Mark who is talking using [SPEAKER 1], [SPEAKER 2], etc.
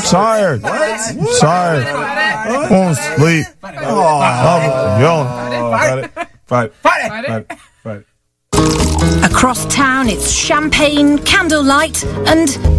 [SPEAKER 1] tired.
[SPEAKER 2] What?
[SPEAKER 1] I'm tired. I want to sleep. I'm yelling.
[SPEAKER 2] Fight it.
[SPEAKER 3] Across town, it's champagne, candlelight, and